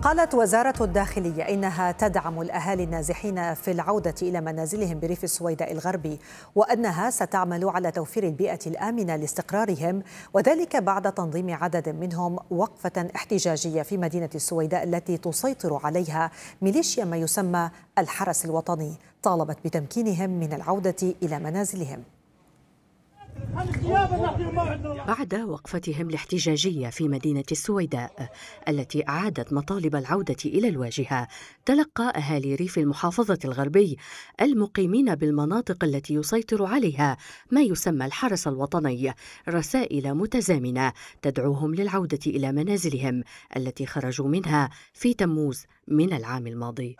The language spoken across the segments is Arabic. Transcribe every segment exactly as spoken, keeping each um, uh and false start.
قالت وزارة الداخلية إنها تدعم الأهالي النازحين في العودة إلى منازلهم بريف السويداء الغربي، وأنها ستعمل على توفير البيئة الآمنة لاستقرارهم، وذلك بعد تنظيم عدد منهم وقفة احتجاجية في مدينة السويداء التي تسيطر عليها ميليشيا ما يسمى الحرس الوطني، طالبت بتمكينهم من العودة إلى منازلهم. بعد وقفتهم الاحتجاجية في مدينة السويداء التي أعادت مطالب العودة إلى الواجهة، تلقى أهالي ريف المحافظة الغربي المقيمين بالمناطق التي يسيطر عليها ما يسمى الحرس الوطني رسائل متزامنة تدعوهم للعودة إلى منازلهم التي خرجوا منها في تموز من العام الماضي.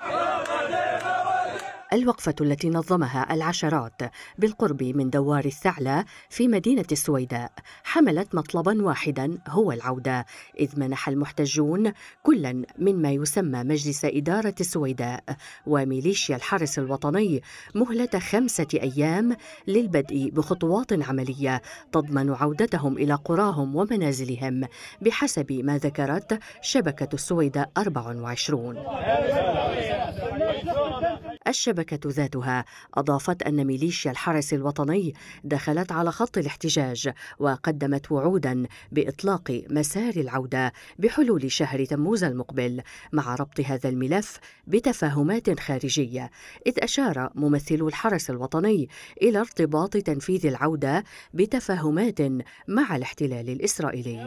الوقفة التي نظمها العشرات بالقرب من دوار الثعلة في مدينة السويداء حملت مطلبا واحدا هو العودة، إذ منح المحتجون كلا من ما يسمى مجلس إدارة السويداء وميليشيا الحرس الوطني مهلة خمسة أيام للبدء بخطوات عملية تضمن عودتهم إلى قراهم ومنازلهم بحسب ما ذكرت شبكة السويداء أربعة وعشرين. الشبكة ذاتها أضافت أن ميليشيا الحرس الوطني دخلت على خط الاحتجاج وقدمت وعودا بإطلاق مسار العودة بحلول شهر تموز المقبل، مع ربط هذا الملف بتفاهمات خارجية، إذ أشار ممثلو الحرس الوطني إلى ارتباط تنفيذ العودة بتفاهمات مع الاحتلال الإسرائيلي.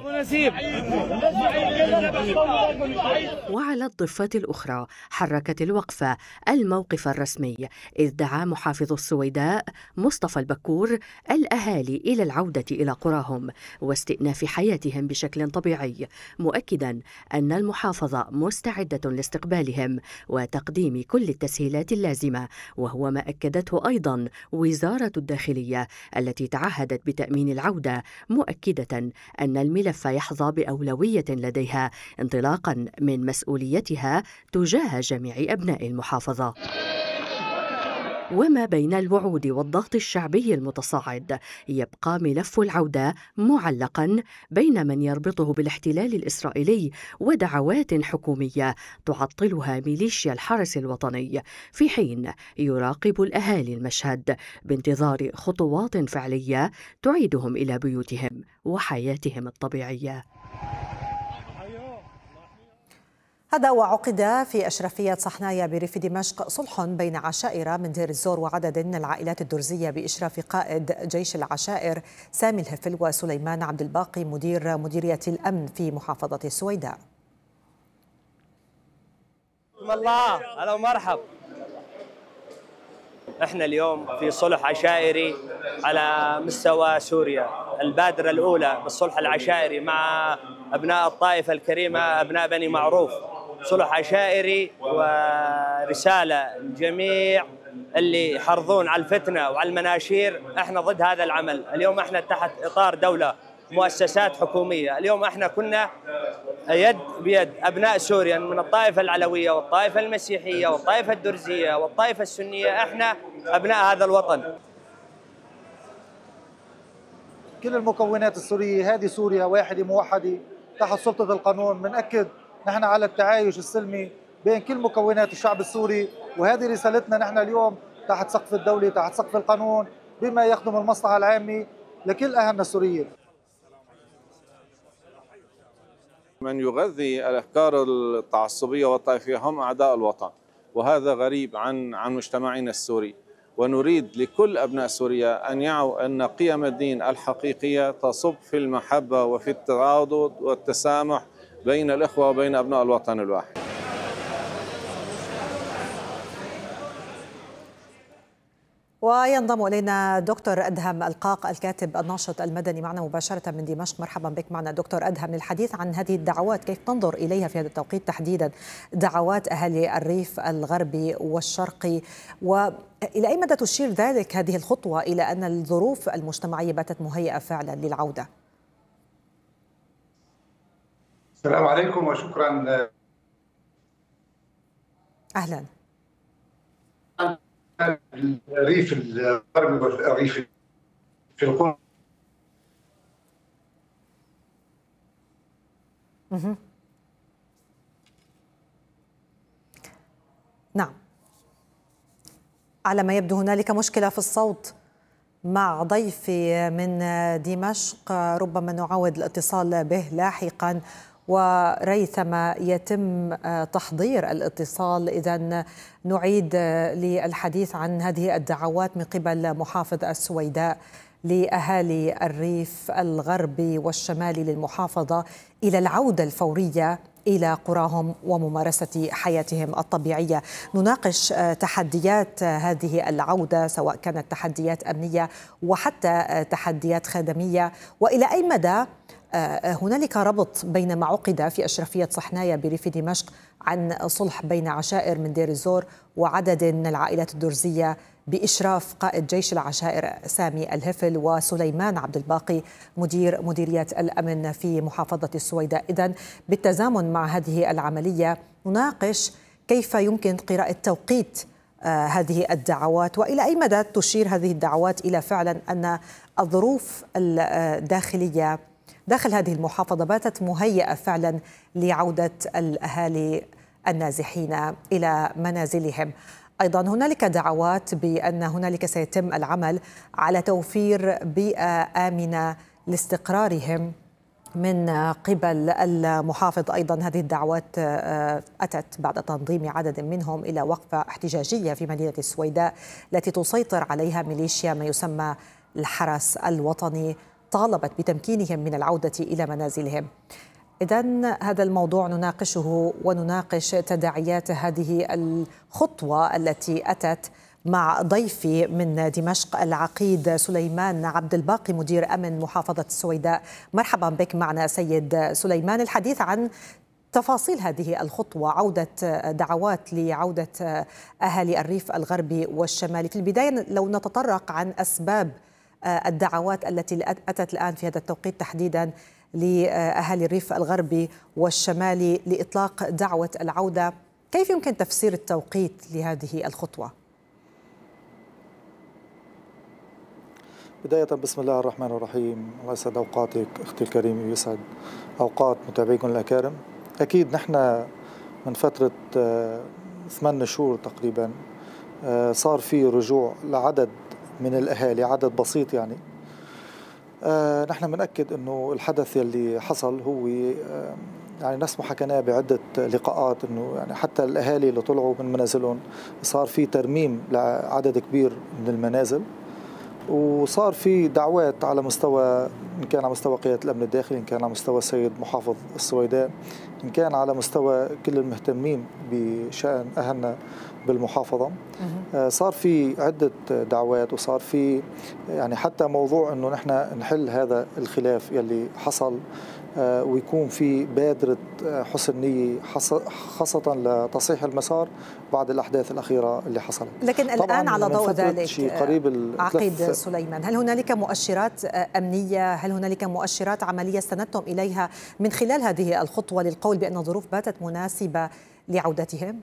وعلى الضفة الأخرى حركت الوقفة الموقف الرسمي، إذ دعا محافظ السويداء مصطفى البكور الأهالي إلى العودة إلى قراهم واستئناف حياتهم بشكل طبيعي، مؤكدا أن المحافظة مستعدة لاستقبالهم وتقديم كل التسهيلات اللازمة، وهو ما أكدته أيضا وزارة الداخلية التي تعهدت بتأمين العودة، مؤكدة أن الملف يحظى بأولوية لديها انطلاقا من مسؤوليتها تجاه جميع أبناء المحافظة. وما بين الوعود والضغط الشعبي المتصاعد يبقى ملف العودة معلقا بين من يربطه بالاحتلال الإسرائيلي ودعوات حكومية تعطلها ميليشيا الحرس الوطني، في حين يراقب الأهالي المشهد بانتظار خطوات فعلية تعيدهم إلى بيوتهم وحياتهم الطبيعية. هذا وعقد في أشرفية صحنايا بريف دمشق صلح بين عشائر من دير الزور وعدد من العائلات الدرزية بإشراف قائد جيش العشائر سامي الهفل وسليمان عبد الباقي مدير مديرية الأمن في محافظة السويداء. بسم الله، هلا ومرحب. احنا اليوم في صلح عشائري على مستوى سوريا، البادرة الأولى بالصلح العشائري مع أبناء الطائفة الكريمة أبناء بني معروف، صلح عشائري ورسالة للجميع اللي يحرضون على الفتنة وعلى المناشير. احنا ضد هذا العمل. اليوم احنا تحت إطار دولة مؤسسات حكومية، اليوم احنا كنا يد بيد أبناء سوريا من الطائفة العلوية والطائفة المسيحية والطائفة الدرزية والطائفة السنية، احنا أبناء هذا الوطن. كل المكونات السورية، هذه سوريا واحدة موحدة تحت سلطة القانون، بنأكد نحن على التعايش السلمي بين كل مكونات الشعب السوري، وهذه رسالتنا نحن اليوم تحت سقف الدولة تحت سقف القانون بما يخدم المصلحة العامة لكل أهلنا السوريين. من يغذي الأفكار التعصبية والطائفية هم أعداء الوطن، وهذا غريب عن عن مجتمعنا السوري، ونريد لكل أبناء سوريا أن يعوا أن قيم الدين الحقيقية تصب في المحبة وفي التعاضد والتسامح بين الإخوة وبين أبناء الوطن الواحد. وينضم إلينا دكتور أدهم القاق الكاتب الناشط المدني معنا مباشرة من دمشق. مرحبا بك معنا دكتور أدهم للحديث عن هذه الدعوات، كيف تنظر إليها في هذا التوقيت تحديدا، دعوات أهالي الريف الغربي والشرقي، وإلى أي مدى تشير ذلك هذه الخطوة إلى أن الظروف المجتمعية باتت مهيئة فعلا للعودة؟ السلام عليكم وشكرا. أهلا. الريف الغربي والريف في القرى نعم. على ما يبدو هنالك مشكلة في الصوت مع ضيفي من دمشق، ربما نعاود الاتصال به لاحقا وريثما يتم تحضير الاتصال. إذن نعيد للحديث عن هذه الدعوات من قبل محافظ السويداء لأهالي الريف الغربي والشمالي للمحافظة إلى العودة الفورية إلى قراهم وممارسة حياتهم الطبيعية. نناقش تحديات هذه العودة، سواء كانت تحديات أمنية وحتى تحديات خدمية، وإلى أي مدى هنالك ربط بين ما عقد في أشرفية صحنايا بريف دمشق عن صلح بين عشائر من دير الزور وعدد من العائلات الدرزية بإشراف قائد جيش العشائر سامي الهفل وسليمان عبد الباقي مدير مديرية الأمن في محافظة السويداء. إذن بالتزامن مع هذه العملية نناقش كيف يمكن قراءة توقيت آه هذه الدعوات، وإلى أي مدى تشير هذه الدعوات إلى فعلا أن الظروف الداخلية داخل هذه المحافظة باتت مهيئة فعلا لعودة الأهالي النازحين إلى منازلهم. أيضا هنالك دعوات بأن هنالك سيتم العمل على توفير بيئة آمنة لاستقرارهم من قبل المحافظ. أيضا هذه الدعوات أتت بعد تنظيم عدد منهم إلى وقفة احتجاجية في مدينة السويداء التي تسيطر عليها ميليشيا ما يسمى الحرس الوطني، طالبت بتمكينهم من العودة إلى منازلهم. إذن هذا الموضوع نناقشه ونناقش تداعيات هذه الخطوة التي أتت مع ضيفي من دمشق العقيد سليمان عبد الباقي مدير أمن محافظة السويداء. مرحبا بك معنا سيد سليمان. الحديث عن تفاصيل هذه الخطوة، عودة دعوات لعودة أهالي الريف الغربي والشمالي. في البداية لو نتطرق عن أسباب الدعوات التي أتت الآن في هذا التوقيت تحديدا لأهالي الريف الغربي والشمالي لإطلاق دعوة العودة، كيف يمكن تفسير التوقيت لهذه الخطوة؟ بداية بسم الله الرحمن الرحيم. الله يسعد أوقاتك أختي الكريمة ويسعد أوقات متابعيكم الأكارم. أكيد نحن من فترة ثمان شهور تقريبا صار في رجوع لعدد من الأهالي، عدد بسيط يعني. آه نحن بنأكد أنه الحدث يلي حصل هو آه يعني نفس ما حكيناه بعدة لقاءات، أنه يعني حتى الأهالي اللي طلعوا من منازلهم صار في ترميم لعدد كبير من المنازل، وصار في دعوات على مستوى، إن كان على مستوى قيادة الأمن الداخلي، إن كان على مستوى السيد محافظ السويداء، إن كان على مستوى كل المهتمين بشأن أهلنا بالمحافظة. صار في عدة دعوات، وصار في يعني حتى موضوع أنه نحن نحل هذا الخلاف يلي حصل، ويكون في بادرة حسن نية خاصة لتصحيح المسار بعد الأحداث الأخيرة اللي حصلت. لكن الآن على ضوء ذلك قريب عقيد سليمان، هل هنالك مؤشرات أمنية، هل هنالك مؤشرات عملية استندتم إليها من خلال هذه الخطوة للقول بأن الظروف باتت مناسبة لعودتهم؟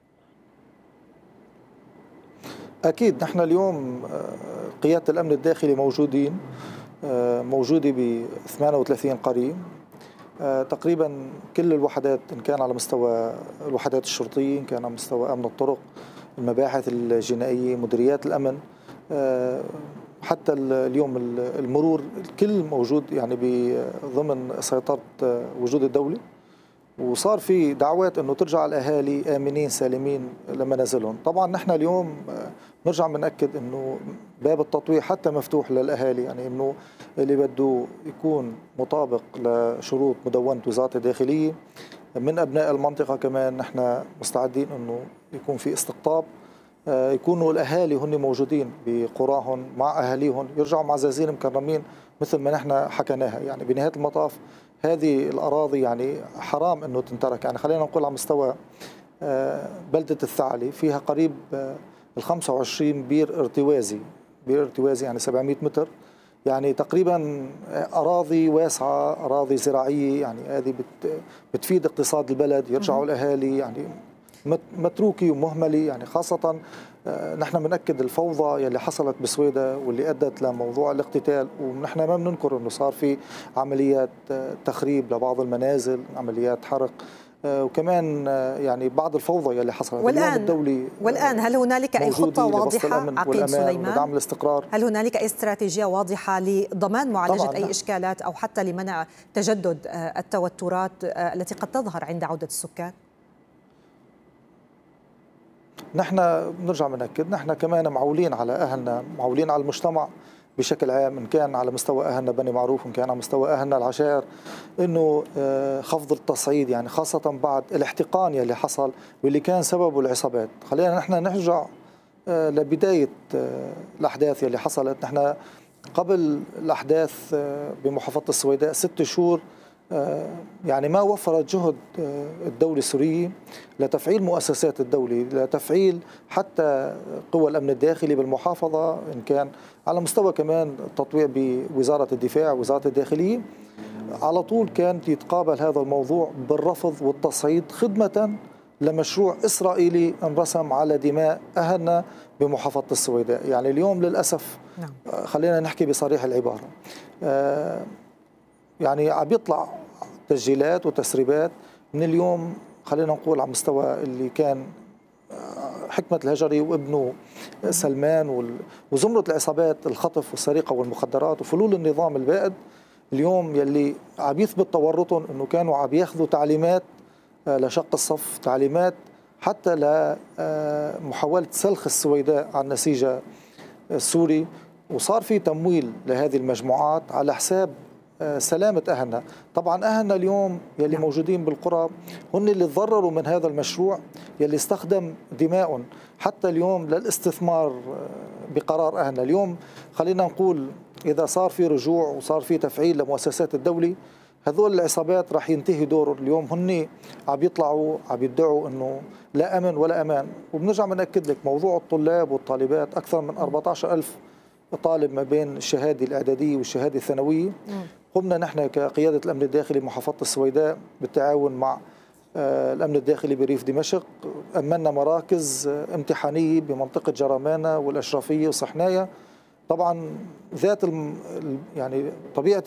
أكيد نحن اليوم قيادة الأمن الداخلي موجودين، موجودة ب ثمانية وثلاثين قرية تقريبا. كل الوحدات إن كان على مستوى الوحدات الشرطية، إن كان على مستوى أمن الطرق، المباحث الجنائية، مديريات الأمن، حتى اليوم المرور، الكل موجود يعني ضمن سيطرة وجود الدولة. وصار في دعوات انه ترجع الاهالي امنين سالمين لمنازلهم. طبعا نحن اليوم نرجع بنأكد انه باب التطويع حتى مفتوح للاهالي، يعني انه اللي بده يكون مطابق لشروط مدونة وزارة الداخلية من ابناء المنطقة، كمان نحن مستعدين انه يكون في استقطاب، يكونوا الاهالي هن موجودين بقراهم مع اهاليهم، يرجعوا معززين مكرمين مثل ما نحن حكيناها. يعني بنهاية المطاف هذه الأراضي يعني حرام أنه تنترك. يعني خلينا نقول على مستوى بلدة الثعلي فيها قريب ال خمسة وعشرين بير ارتوازي، بير ارتوازي يعني سبعمئة متر، يعني تقريبا أراضي واسعة، أراضي زراعية، يعني هذه بتفيد اقتصاد البلد. يرجعوا الأهالي يعني متروكي ومهملة، يعني خاصة نحن بنأكد الفوضى يلي حصلت بسويداء واللي أدت لموضوع الاقتتال، ونحن ما بننكر أنه صار في عمليات تخريب لبعض المنازل، عمليات حرق وكمان يعني بعض الفوضى اللي حصلت. والآن الدولي والآن هل هنالك أي خطة واضحة عقيد سليمان؟ ودعم الاستقرار. هل هنالك أي استراتيجية واضحة لضمان معالجة أي إشكالات أو حتى لمنع تجدد التوترات التي قد تظهر عند عودة السكان؟ نحن بنرجع بنأكد، نحن كمان معولين على أهلنا، معولين على المجتمع بشكل عام، إن كان على مستوى أهلنا بني معروف، إن كان على مستوى أهلنا العشائر، إنه خفض التصعيد، يعني خاصة بعد الاحتقان يلي حصل واللي كان سببه العصابات. خلينا نحن نرجع لبداية الأحداث يلي حصلت. نحن قبل الأحداث بمحافظة السويداء ست شهور يعني ما وفرت جهد الدولة السورية لتفعيل مؤسسات الدولة، لتفعيل حتى قوى الأمن الداخلي بالمحافظة، إن كان على مستوى كمان التطويع بوزارة الدفاع ووزارة الداخلية. على طول كان يتقابل هذا الموضوع بالرفض والتصعيد خدمة لمشروع إسرائيلي انرسم على دماء أهلنا بمحافظة السويداء. يعني اليوم للأسف خلينا نحكي بصريح العبارة، يعني عم يطلع تسجيلات وتسريبات من اليوم، خلينا نقول على مستوى اللي كان حكمة الهجري وابنه سلمان وزمرة العصابات الخطف والسرقة والمخدرات وفلول النظام البائد، اليوم يلي عم يثبت تورطهم انه كانوا عم ياخذوا تعليمات لشق الصف، تعليمات حتى لمحاولة سلخ السويداء عن نسيجها السوري، وصار في تمويل لهذه المجموعات على حساب سلامة أهلنا. طبعا أهلنا اليوم يلي موجودين بالقرى هن اللي تضرروا من هذا المشروع يلي استخدم دماء حتى اليوم للاستثمار بقرار أهلنا. اليوم خلينا نقول إذا صار في رجوع وصار في تفعيل لمؤسسات الدولة، هذول العصابات راح ينتهي دورهم. اليوم هن عم يطلعوا عم يدعوا انه لا امن ولا امان. وبنرجع بنأكد لك موضوع الطلاب والطالبات، اكثر من أربعة عشر ألف طالب ما بين الشهاده الاعداديه والشهاده الثانويه. قمنا نحن كقياده الامن الداخلي محافظه السويداء بالتعاون مع الامن الداخلي بريف دمشق، امنا مراكز امتحانيه بمنطقه جرمانه والاشرفيه وصحنايا. طبعا ذات الم يعني طبيعه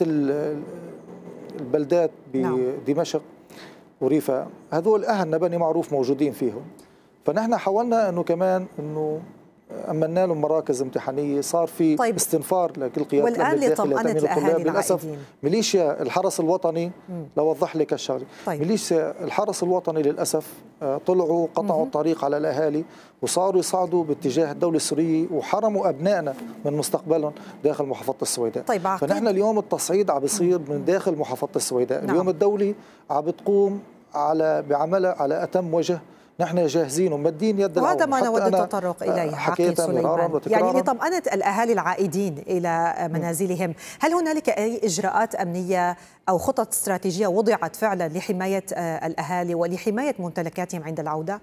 البلدات بدمشق وريفا، هذول اهلنا بني معروف موجودين فيهم. فنحن حاولنا انه كمان انه امنا لهم مراكز امتحانيه، صار في طيب استنفار لكل قيادة الامن الداخلي لتامين الطلاب. للاسف ميليشيا الحرس الوطني لوضح لك الشغله، طيب. ميليشيا الحرس الوطني للاسف طلعوا قطعوا الطريق على الاهالي وصاروا يصعدوا باتجاه الدوله السوريه وحرموا ابنائنا من مستقبلهم داخل محافظه السويداء. طيب فنحن اليوم التصعيد عم بيصير من داخل محافظه السويداء. نعم. اليوم الدوله عم بتقوم على بعملها على اتم وجه، نحن جاهزين ومدين يد العون. وهذا ما نود التطرق إليه عقيد سليمان، يعني لطمأنة الأهالي العائدين إلى منازلهم. هل هنالك أي إجراءات أمنية أو خطط استراتيجية وضعت فعلا لحماية الأهالي ولحماية ممتلكاتهم عند العودة؟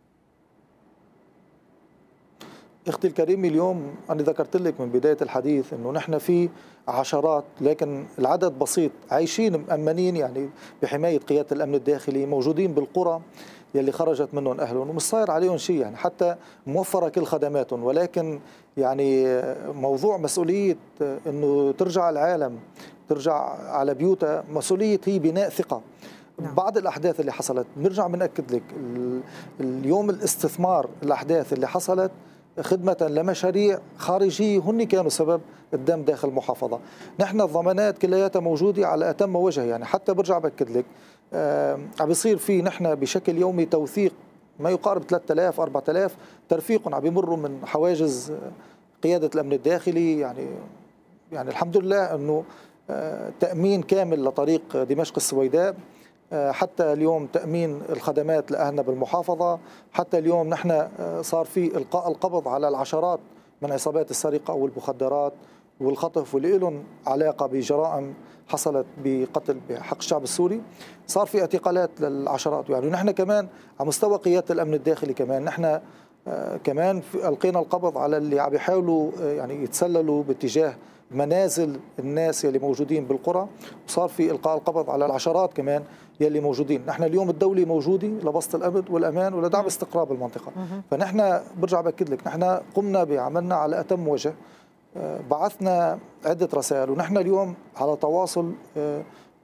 اختي الكريمه، اليوم انا ذكرت لك من بدايه الحديث انه نحن في عشرات لكن العدد بسيط عايشين مأمنين يعني بحمايه قياده الامن الداخلي، موجودين بالقرى يلي خرجت منهم اهلهم ومش صاير عليهم شيء، يعني حتى موفره كل خدماتهم. ولكن يعني موضوع مسؤوليه انه ترجع العالم ترجع على بيوتها، مسؤوليه هي بناء ثقه. نعم. بعض الأحداث اللي حصلت بنرجع بنأكد لك اليوم الاستثمار، الأحداث اللي حصلت خدمة لمشاريع خارجية هن كانوا سبب الدم داخل المحافظة. نحن الضمانات كلياتها موجودة على أتم وجه، يعني حتى برجع بأكد لك آه عم بيصير في نحن بشكل يومي توثيق ما يقارب ثلاثة آلاف أربعة آلاف ترفيق عم بيمروا من حواجز قيادة الأمن الداخلي. يعني يعني الحمد لله أنه آه تأمين كامل لطريق دمشق السويداء، حتى اليوم تأمين الخدمات لأهلنا بالمحافظة، حتى اليوم نحن صار في إلقاء القبض على العشرات من عصابات السرقة والمخدرات والخطف واللي لهم علاقة بجرائم حصلت بقتل بحق الشعب السوري. صار في اعتقالات للعشرات. يعني نحن كمان على مستوى قيادة الأمن الداخلي كمان نحن كمان ألقينا القبض على اللي عم يحاولوا يعني يتسللوا باتجاه منازل الناس يلي موجودين بالقرى، وصار في إلقاء القبض على العشرات كمان يلي موجودين. نحن اليوم الدولة موجودة لبسط الأمن والأمان ولدعم استقرار بالمنطقة. فنحن برجع بأكد لك نحن قمنا بعملنا على أتم وجه، بعثنا عدة رسائل ونحن اليوم على تواصل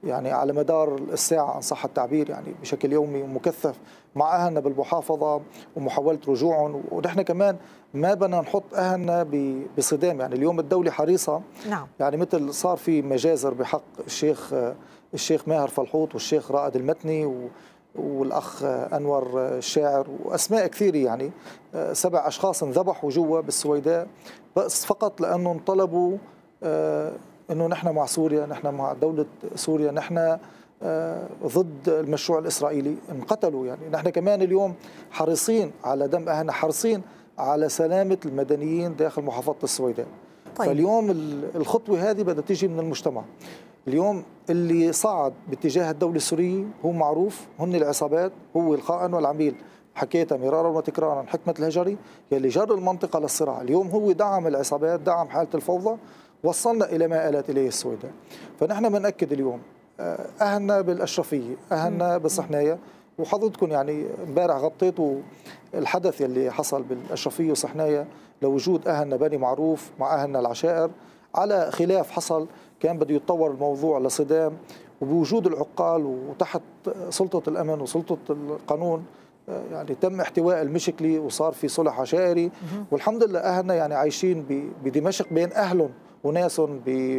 يعني على مدار الساعة إن صح التعبير، يعني بشكل يومي ومكثف مع أهلنا بالمحافظة ومحاولة رجوعهم. ونحن كمان ما بدنا نحط أهلنا بصدام، يعني اليوم الدولة حريصة. نعم. يعني مثل صار في مجازر بحق الشيخ الشيخ ماهر فلحوط والشيخ رائد المتني والأخ أنور الشاعر وأسماء كثيرة، يعني سبع أشخاص انذبحوا جوا بالسويداء بس فقط لأنهم طلبوا أنه نحن مع سوريا، نحن مع دولة سوريا، نحن ضد المشروع الإسرائيلي، انقتلوا. يعني نحن كمان اليوم حريصين على دم أهلنا، حريصين على سلامة المدنيين داخل محافظة السويداء. طيب. فاليوم الخطوة هذه بدها تيجي من المجتمع. اليوم اللي صعد باتجاه الدولة السورية هو معروف، هن العصابات، هو الخائن والعميل. حكيتها مرارا وتكرارا، حكمة الهجري يلي جر المنطقة للصراع. اليوم هو دعم العصابات، دعم حالة الفوضى، وصلنا إلى ما آلت إليه السويداء. فنحن بنأكد اليوم أهلنا بالأشرفية، أهلنا بالصحناية، وحضرتكم يعني امبارح غطيتوا الحدث يلي حصل بالأشرفية وصحناية لوجود أهلنا بني معروف مع أهلنا العشائر على خلاف حصل كان بده يتطور الموضوع لصدام، وبوجود العقال وتحت سلطة الأمن وسلطة القانون يعني تم احتواء المشكلة وصار في صلح عشائري. والحمد لله أهلنا يعني عايشين بدمشق بين أهلهم وناسهم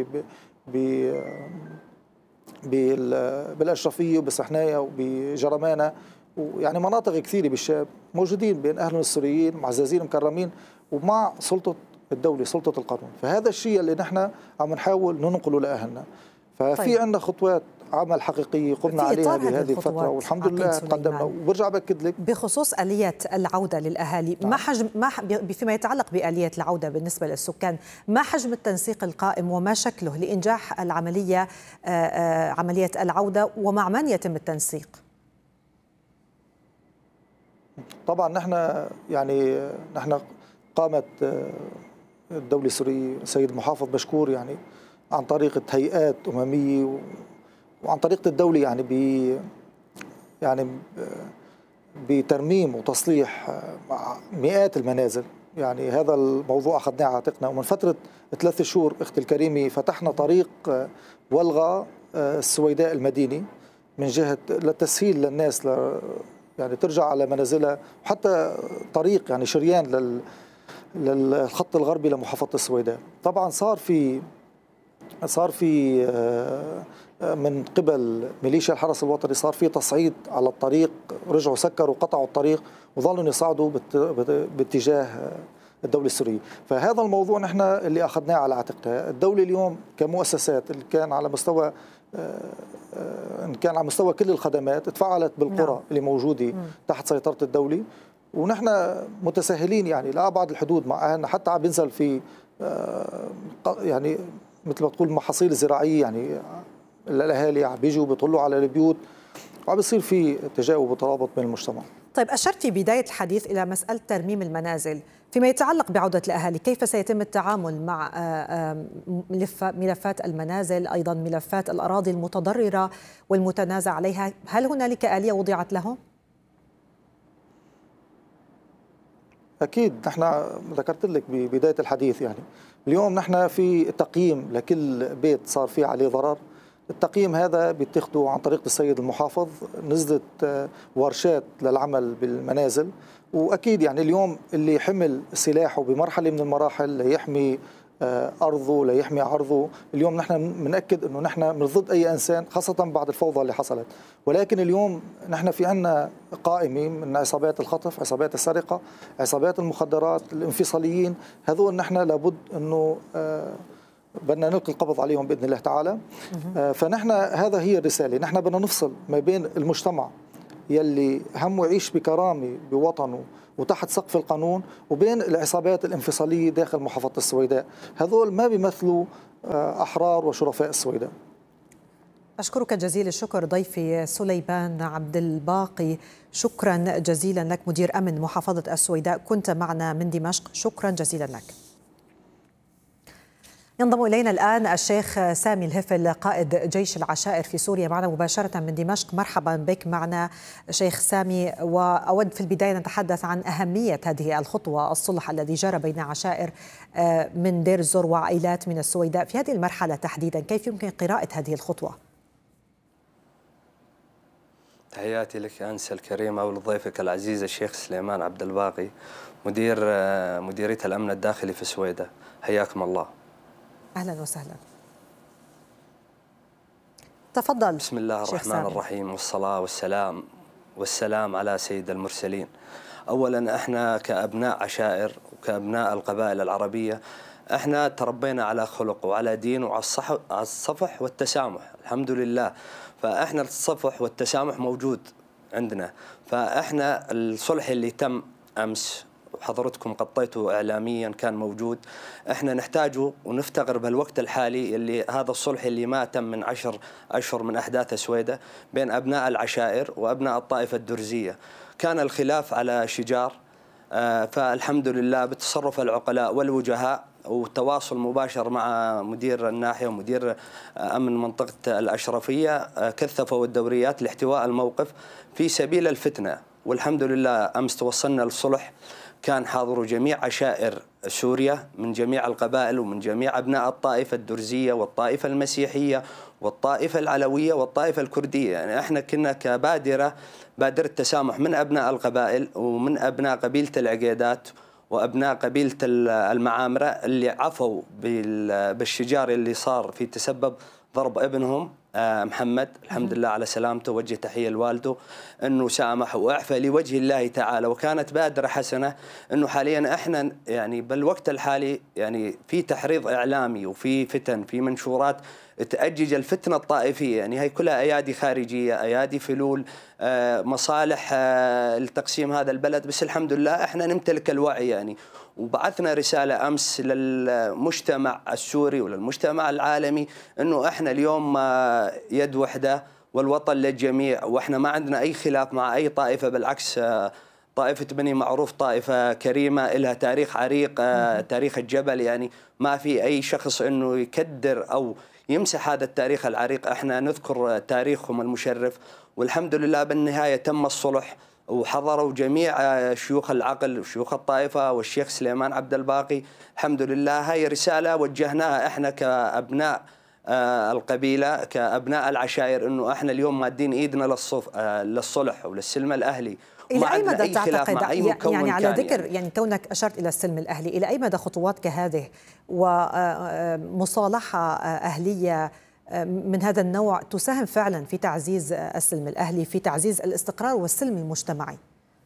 بالأشرفية وبصحنايا وبجرمانة، ويعني مناطق كثيرة بالشام موجودين بين أهلهم السوريين معززين مكرمين ومع سلطة الدولة سلطة القانون. فهذا الشيء اللي نحن عم نحاول ننقله لأهلنا. ففي طيب. عندنا خطوات عمل حقيقية قمنا عليها بهذه الفترة والحمد لله تقدمنا. وبرجع بأكد لك بخصوص آلية العودة للأهالي، نعم. ما حجم ما فيما يتعلق بآلية العودة بالنسبة للسكان، ما حجم التنسيق القائم وما شكله لإنجاح العملية عملية العودة، ومع من يتم التنسيق؟ طبعا نحن يعني نحن قامت الدولة السورية سيد المحافظ مشكور يعني عن طريقة هيئات أممية وعن طريقة الدولة يعني ب يعني بترميم وتصليح مئات المنازل. يعني هذا الموضوع أخذناه على عاتقنا، ومن فترة ثلاث شهور أختي الكريمة فتحنا طريق ولغة السويداء المديني من جهة للتسهيل للناس ل يعني ترجع على منازلها، وحتى طريق يعني شريان لل للخط الغربي لمحافظة السويداء. طبعا صار في صار في من قبل ميليشيا الحرس الوطني صار في تصعيد على الطريق، رجعوا سكروا قطعوا الطريق وظلوا يصعدوا باتجاه الدولة السورية. فهذا الموضوع نحن اللي أخذناه على عاتقنا. الدولة اليوم كمؤسسات اللي كان على مستوى إن كان على مستوى كل الخدمات تفعلت بالقرى اللي موجودة تحت سيطرة الدولة، ونحن متساهلين يعني لأبعد الحدود مع أهلنا، حتى عم بنزل في يعني مثل ما تقول محاصيل زراعية، يعني الأهالي عم بيجوا بيطلوا على البيوت وعم بيصير في تجاوب وترابط بين المجتمع. طيب أشرت في بداية الحديث إلى مسألة ترميم المنازل، فيما يتعلق بعودة الأهالي كيف سيتم التعامل مع ملفات المنازل، أيضا ملفات الأراضي المتضررة والمتنازع عليها، هل هنالك آلية وضعت لهم؟ أكيد نحن ذكرت لك ببداية الحديث يعني اليوم نحن في تقييم لكل بيت صار فيه عليه ضرر. التقييم هذا بيتخذه عن طريق السيد المحافظ، نزلت ورشات للعمل بالمنازل، وأكيد يعني اليوم اللي حمل سلاحه بمرحلة من المراحل ليحمي أرضه ليحمي عرضه، اليوم نحن بنأكد أنه نحن من ضد أي إنسان خاصة بعد الفوضى اللي حصلت. ولكن اليوم نحن في عنا قائمة من عصابات الخطف، عصابات السرقة، عصابات المخدرات، الانفصاليين، هذول نحن لابد أنه بدنا نلقي القبض عليهم بإذن الله تعالى. فنحن هذا هي الرسالة، نحن بدنا نفصل ما بين المجتمع يلي همه يعيش بكرامة بوطنه وتحت سقف القانون وبين العصابات الانفصالية داخل محافظة السويداء. هذول ما بيمثلوا أحرار وشرفاء السويداء. أشكرك جزيل الشكر ضيفي سليمان عبد الباقي، شكرا جزيلا لك مدير أمن محافظة السويداء، كنت معنا من دمشق، شكرا جزيلا لك. ينضم إلينا الآن الشيخ سامي الهفل قائد جيش العشائر في سوريا معنا مباشرة من دمشق. مرحبا بك معنا شيخ سامي، وأود في البداية نتحدث عن أهمية هذه الخطوة، الصلح الذي جرى بين عشائر من دير الزور وعائلات من السويداء في هذه المرحلة تحديدا، كيف يمكن قراءة هذه الخطوة؟ تحياتي لك أنسة الكريمة ولضيفك العزيز الشيخ سليمان عبد الباقي مدير مديرية الأمن الداخلي في السويداء. حياكم الله. أهلا وسهلا. تفضل. بسم الله الرحمن الرحيم والصلاة والسلام والسلام على سيد المرسلين. أولا احنا كأبناء عشائر وكأبناء القبائل العربية احنا تربينا على خلق وعلى دين وعلى الصفح والتسامح الحمد لله. فاحنا الصفح والتسامح موجود عندنا. فاحنا الصلح اللي تم امس وحضرتكم غطيته اعلاميا كان موجود، احنا نحتاجه ونفتقر بهالوقت الحالي اللي هذا الصلح اللي ما تم من عشر اشهر من احداث السويداء بين ابناء العشائر وابناء الطائفه الدرزيه. كان الخلاف على شجار، فالحمد لله بتصرف العقلاء والوجهاء وتواصل مباشر مع مدير الناحية ومدير أمن منطقة الأشرفية كثفوا الدوريات لاحتواء الموقف في سبيل الفتنة. والحمد لله أمس توصلنا للصلح، كان حاضر جميع عشائر سوريا من جميع القبائل ومن جميع أبناء الطائفة الدرزية والطائفة المسيحية والطائفة العلوية والطائفة الكردية. يعني احنا كنا كبادرة بادرة تسامح من أبناء القبائل ومن أبناء قبيلة العقيدات وأبناء قبيلة المعامرة اللي عفوا بالشجار اللي صار في تسبب ضرب ابنهم محمد الحمد لله على سلامته. وجه تحية لوالده أنه سامح وأعفى لوجه الله تعالى، وكانت بادرة حسنة. أنه حاليا إحنا يعني بالوقت الحالي يعني في تحريض إعلامي وفي فتن في منشورات تأجج الفتنة الطائفية، يعني هي كلها أيادي خارجية أيادي فلول مصالح لتقسيم هذا البلد. بس الحمد لله إحنا نمتلك الوعي يعني، وبعثنا رسالة أمس للمجتمع السوري وللمجتمع العالمي أنه إحنا اليوم يد وحدة والوطن للجميع، وإحنا ما عندنا أي خلاف مع أي طائفة، بالعكس طائفة بني معروف طائفة كريمة لها تاريخ عريق تاريخ الجبل، يعني ما في أي شخص أنه يكدر أو يمسح هذا التاريخ العريق. إحنا نذكر تاريخهم المشرف، والحمد لله بالنهاية تم الصلح وحضروا جميع شيوخ العقل وشيوخ الطائفة والشيخ سليمان عبد الباقي. الحمد لله هاي رسالة وجهناها احنا كأبناء القبيلة كأبناء العشائر، انه احنا اليوم مادين ايدنا للصف للصلح وللسلم الاهلي. إلى أي مدى تعتقد يعني على ذكر يعني, يعني كونك أشرت إلى السلم الأهلي، إلى أي مدى خطوات كهذه ومصالحة أهلية من هذا النوع تساهم فعلا في تعزيز السلم الأهلي، في تعزيز الاستقرار والسلم المجتمعي؟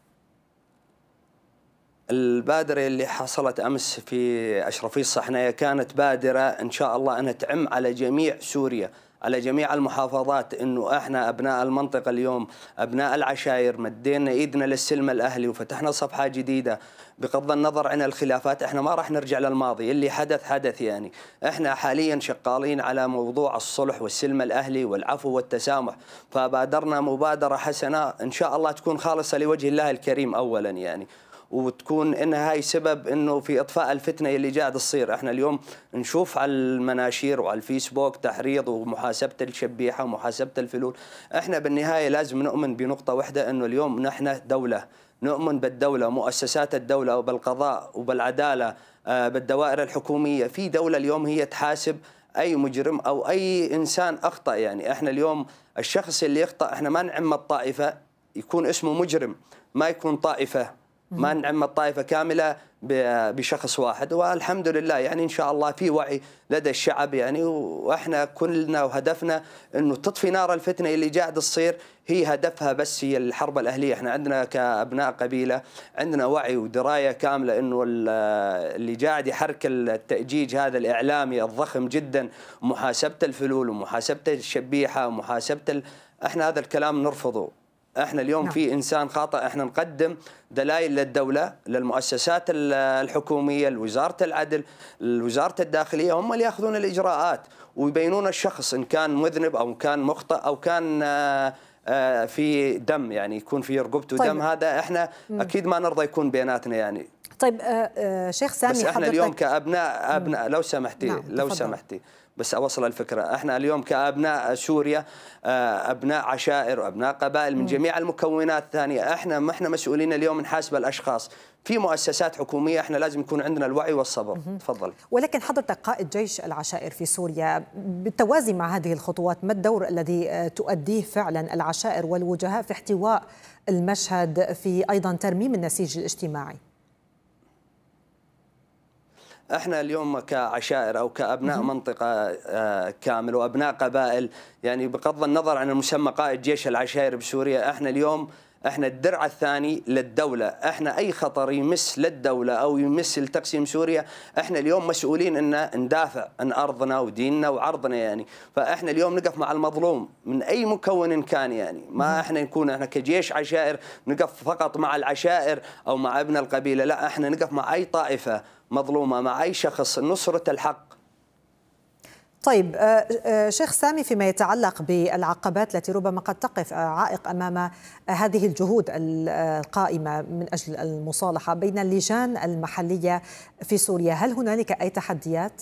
البادرة اللي حصلت أمس في أشرفية الصحنية كانت بادرة إن شاء الله أنها تعم على جميع سوريا على جميع المحافظات، انه احنا ابناء المنطقه اليوم ابناء العشائر مدينا ايدنا للسلم الاهلي وفتحنا صفحه جديده. بغض النظر عن الخلافات احنا ما راح نرجع للماضي، اللي حدث حدث. يعني احنا حاليا شغالين على موضوع الصلح والسلم الاهلي والعفو والتسامح، فبادرنا مبادره حسنه ان شاء الله تكون خالصه لوجه الله الكريم اولا يعني، وتكون انها هاي سبب انه في اطفاء الفتنه اللي قاعد تصير. احنا اليوم نشوف على المناشير وعلى الفيسبوك تحريض ومحاسبه الشبيحه ومحاسبه الفلول. احنا بالنهايه لازم نؤمن بنقطه واحده، انه اليوم نحن دوله، نؤمن بالدوله مؤسسات الدوله وبالقضاء وبالعداله بالدوائر الحكوميه. في دوله اليوم هي تحاسب اي مجرم او اي انسان اخطا. يعني احنا اليوم الشخص اللي يخطا احنا ما نعم الطائفه يكون اسمه مجرم، ما يكون طائفه، ما نعم الطائفة كاملة بشخص واحد. والحمد لله يعني إن شاء الله في وعي لدى الشعب يعني، وإحنا كلنا وهدفنا إنه تطفي نار الفتنة اللي قاعد تصير. هي هدفها بس هي الحرب الأهلية. إحنا عندنا كأبناء قبيلة عندنا وعي ودراية كاملة إنه اللي قاعد يحرك التأجيج هذا الإعلامي الضخم جدا، محاسبة الفلول ومحاسبة الشبيحة ومحاسبة ال... إحنا هذا الكلام نرفضه. احنا اليوم نعم. في انسان خاطئ احنا نقدم دلائل للدوله للمؤسسات الحكوميه لوزاره العدل لوزاره الداخليه، هم اللي ياخذون الاجراءات ويبينون الشخص ان كان مذنب او كان مخطئ او كان في دم، يعني يكون في رقبته طيب. دم. هذا احنا مم. اكيد ما نرضى يكون بيناتنا يعني. طيب آه شيخ سامي، بس احنا اليوم كابناء ابناء لو سمحتي نعم. لو سمحتي بس أوصل الفكرة. احنا اليوم كأبناء سوريا أبناء عشائر وأبناء قبائل من جميع المكونات الثانية، احنا ما احنا مسؤولين اليوم نحاسب الأشخاص. في مؤسسات حكومية احنا لازم يكون عندنا الوعي والصبر. تفضل. ولكن حضرتك قائد جيش العشائر في سوريا، بالتوازي مع هذه الخطوات ما الدور الذي تؤديه فعلا العشائر والوجهاء في احتواء المشهد، في أيضا ترميم النسيج الاجتماعي؟ احنا اليوم كعشائر او كابناء منطقه كامل وابناء قبائل، يعني بغض النظر عن المسمى قائد جيش العشائر بسوريا، احنا اليوم احنا الدرع الثاني للدوله. احنا اي خطر يمس للدوله او يمس تقسيم سوريا، احنا اليوم مسؤولين ان ندافع عن ارضنا وديننا وعرضنا يعني. فاحنا اليوم نقف مع المظلوم من اي مكون كان، يعني ما احنا نكون احنا كجيش عشائر نقف فقط مع العشائر او مع ابن القبيله، لا احنا نقف مع اي طائفه مظلومه، مع اي شخص، نصره الحق. طيب شيخ سامي، فيما يتعلق بالعقبات التي ربما قد تقف عائق أمام هذه الجهود القائمة من أجل المصالحة بين اللجان المحلية في سوريا، هل هنالك أي تحديات؟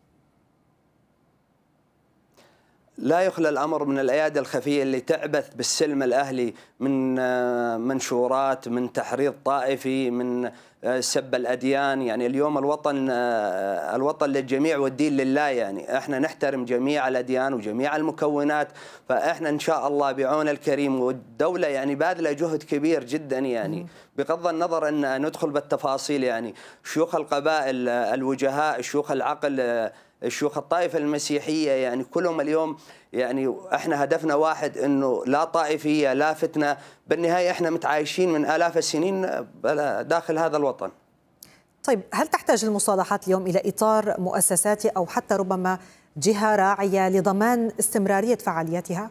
لا يخلى الأمر من الأيادي الخفية اللي تعبث بالسلم الأهلي، من منشورات، من تحريض طائفي، من سب الأديان. يعني اليوم الوطن الوطن للجميع والدين لله، يعني احنا نحترم جميع الأديان وجميع المكونات. فاحنا إن شاء الله بعون الكريم، والدولة يعني باذلة جهد كبير جدا، يعني بغض النظر أن ندخل بالتفاصيل، يعني شيوخ القبائل، الوجهاء، شيوخ العقل، الشيوخ الطائفة المسيحية، يعني كلهم اليوم يعني احنا هدفنا واحد، انه لا طائفية لا فتنة. بالنهاية احنا متعايشين من آلاف السنين داخل هذا الوطن. طيب هل تحتاج المصالحات اليوم إلى إطار مؤسساتي أو حتى ربما جهة راعية لضمان استمرارية فعاليتها؟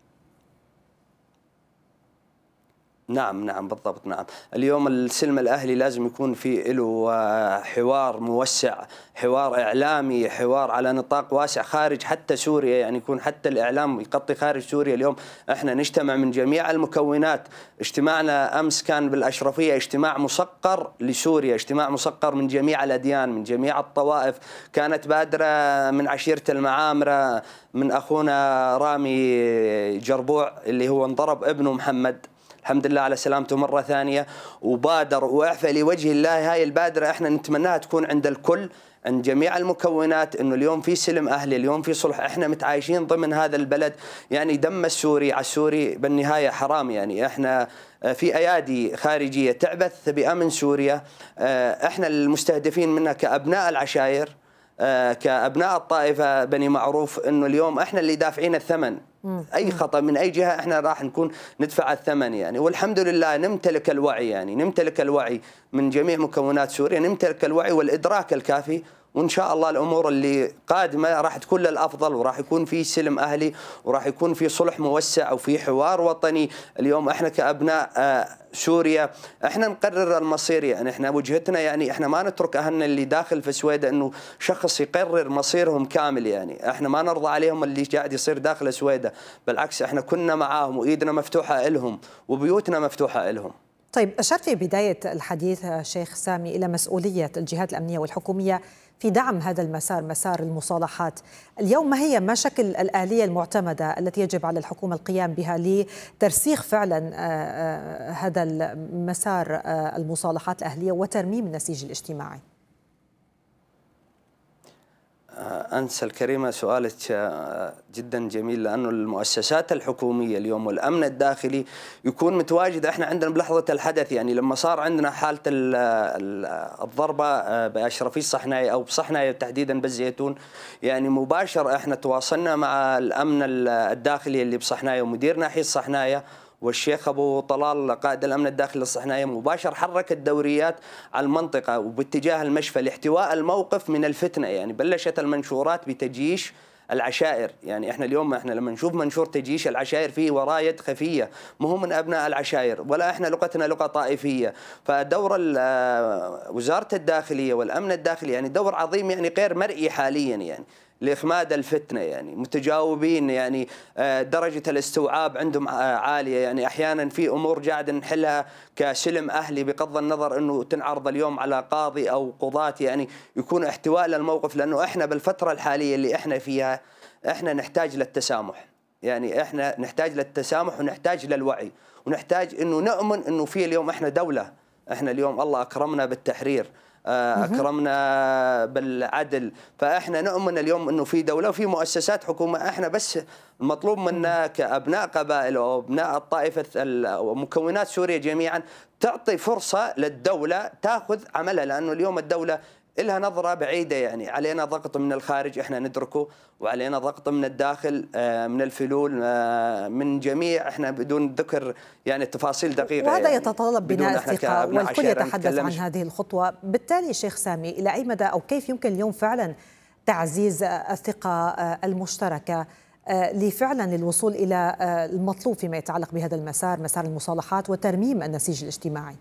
نعم نعم بالضبط. نعم اليوم السلم الأهلي لازم يكون فيه له حوار موسع، حوار إعلامي، حوار على نطاق واسع خارج حتى سوريا، يعني يكون حتى الإعلام يغطي خارج سوريا. اليوم احنا نجتمع من جميع المكونات. اجتماعنا أمس كان بالأشرفية اجتماع مسقر لسوريا، اجتماع مسقر من جميع الأديان، من جميع الطوائف. كانت بادرة من عشيرة المعامرة، من أخونا رامي جربوع اللي هو انضرب ابنه محمد، الحمد لله على سلامته مرة ثانية، وبادر وأعفى لوجه الله. هاي البادرة احنا نتمناها تكون عند الكل، عند جميع المكونات، انه اليوم في سلم اهلي، اليوم في صلح، احنا متعايشين ضمن هذا البلد. يعني دم السوري على السوري بالنهاية حرام، يعني احنا في ايادي خارجية تعبث بأمن سوريا، احنا المستهدفين منها كأبناء العشائر، كأبناء الطائفة بني معروف، انه اليوم احنا اللي دافعين الثمن. أي خطأ من أي جهة احنا راح نكون ندفع الثمن، يعني والحمد لله نمتلك الوعي، يعني نمتلك الوعي من جميع مكونات سوريا، نمتلك الوعي والإدراك الكافي. وإن شاء الله الأمور اللي قادمة راح تكون للأفضل، وراح يكون في سلم أهلي، وراح يكون في صلح موسع، وفي حوار وطني. اليوم احنا كأبناء سوريا احنا نقرر المصير، يعني احنا وجهتنا، يعني احنا ما نترك أهلنا اللي داخل في سويدة انه شخص يقرر مصيرهم كامل. يعني احنا ما نرضى عليهم اللي قاعد يصير داخل سويدة، بالعكس احنا كنا معاهم وإيدنا مفتوحة لهم وبيوتنا مفتوحة لهم. طيب أشرت في بداية الحديث شيخ سامي إلى مسؤولية الجهات الأمنية والحكومية في دعم هذا المسار، مسار المصالحات. اليوم ما هي ما شكل الآلية المعتمدة التي يجب على الحكومة القيام بها لترسيخ فعلا هذا المسار المصالحات الأهلية وترميم النسيج الاجتماعي؟ أنسة الكريمة، سؤالك جدا جميل، لأنه المؤسسات الحكومية اليوم والأمن الداخلي يكون متواجد. احنا عندنا بلحظة الحدث، يعني لما صار عندنا حالة الضربة بأشرفي الصحناية أو بصحناية تحديدا بالزيتون، يعني مباشر احنا تواصلنا مع الأمن الداخلي اللي بصحناية ومدير ناحية صحناية، والشيخ أبو طلال قائد الأمن الداخلي للصحناية مباشر حرك الدوريات على المنطقة وباتجاه المشفى لاحتواء الموقف من الفتنة. يعني بلشت المنشورات بتجيش العشائر، يعني احنا اليوم احنا لما نشوف منشور تجيش العشائر فيه وراه يد خفية، مو من أبناء العشائر ولا احنا لغتنا لغة طائفية. فدور وزارة الداخلية والأمن الداخلي يعني دور عظيم، يعني غير مرئي حاليا، يعني لإخماد الفتنة، يعني متجاوبين، يعني درجة الاستوعاب عندهم عالية. يعني أحيانا في أمور قاعد نحلها كسلم أهلي بغض النظر أنه تنعرض اليوم على قاضي أو قضاة، يعني يكون احتواء للموقف، لأنه إحنا بالفترة الحالية اللي إحنا فيها إحنا نحتاج للتسامح. يعني إحنا نحتاج للتسامح ونحتاج للوعي، ونحتاج أنه نؤمن أنه في اليوم إحنا دولة، إحنا اليوم الله أكرمنا بالتحرير، أكرمنا بالعدل، فإحنا نؤمن اليوم أنه في دولة وفي مؤسسات حكومة. إحنا بس المطلوب منا كأبناء قبائل أو أبناء الطائفة ومكونات سوريا جميعا تعطي فرصة للدولة تأخذ عملها، لأنه اليوم الدولة إلها نظرة بعيدة. يعني علينا ضغط من الخارج إحنا ندركه، وعلينا ضغط من الداخل من الفلول من جميع، إحنا بدون ذكر يعني تفاصيل دقيقة. وهذا يعني يتطلب بناء الثقة، والكل يتحدث عن هذه الخطوة. بالتالي شيخ سامي، إلى أي مدى أو كيف يمكن اليوم فعلا تعزيز الثقة المشتركة لفعلا الوصول إلى المطلوب فيما يتعلق بهذا المسار، مسار المصالحات وترميم النسيج الاجتماعي؟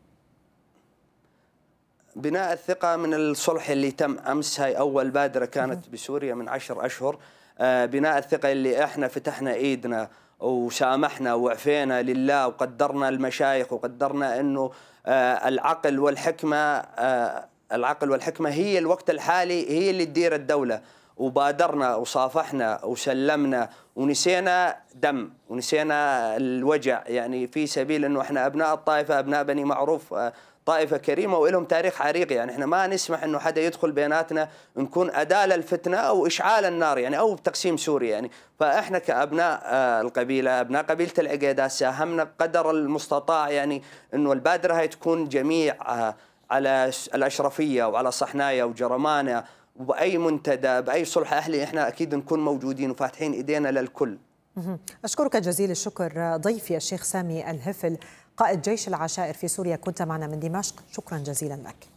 بناء الثقة من الصلح اللي تم أمس، هاي أول بادرة كانت بسوريا من عشر أشهر. بناء الثقة اللي إحنا فتحنا إيدنا وسامحنا وعفينا لله، وقدرنا المشايخ، وقدرنا أنه العقل والحكمة العقل والحكمة هي الوقت الحالي هي اللي تدير الدولة، وبادرنا وصافحنا وسلمنا ونسينا دم ونسينا الوجع، يعني في سبيل أنه إحنا أبناء الطائفة، أبناء بني معروف، طائفة كريمة ولهم تاريخ عريق. يعني احنا ما نسمح انه حدا يدخل بيناتنا نكون أداة للفتنة او اشعال النار، يعني او تقسيم سوريا. يعني فاحنا كأبناء القبيلة، ابناء قبيلة العقيدات، ساهمنا قدر المستطاع يعني انه البادرة هاي تكون جميع على الاشرفية وعلى صحنايا وجرمانة، وبأي منتدى بأي صلح اهلي احنا اكيد نكون موجودين وفاتحين ايدينا للكل. اشكرك جزيل الشكر ضيفي الشيخ سامي الهفل، قائد جيش العشائر في سوريا، كنت معنا من دمشق، شكرا جزيلا لك.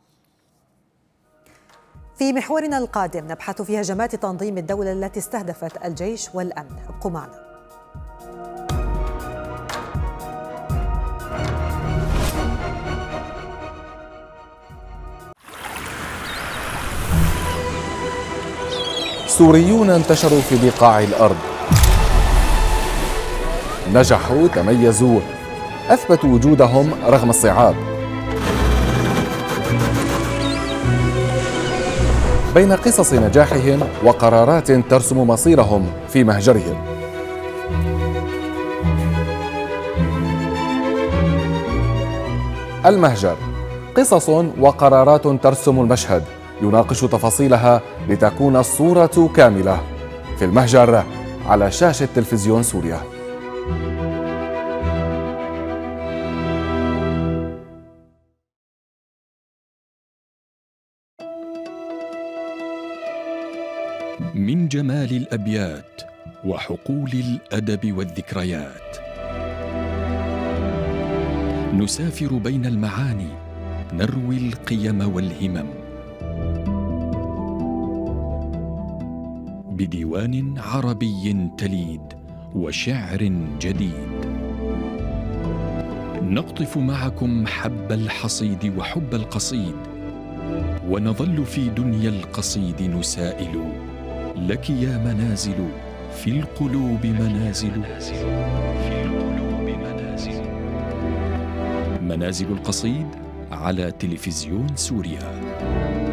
في محورنا القادم نبحث في هجمات تنظيم الدولة التي استهدفت الجيش والأمن، ابقوا معنا. سوريون انتشروا في بقاع الأرض، نجحوا، تميزوا، أثبتوا وجودهم رغم الصعاب. بين قصص نجاحهم وقرارات ترسم مصيرهم في مهجرهم. المهجر، قصص وقرارات ترسم المشهد، يناقش تفاصيلها لتكون الصورة كاملة. في المهجر على شاشة تلفزيون سوريا. من جمال الأبيات وحقول الأدب والذكريات نسافر بين المعاني، نروي القيم والهمم بديوان عربي تليد وشعر جديد. نقطف معكم حب الحصيد وحب القصيد، ونظل في دنيا القصيد نسائل. لك يا منازل في القلوب منازل، في القلوب منازل. منازل القصيد على تلفزيون سوريا.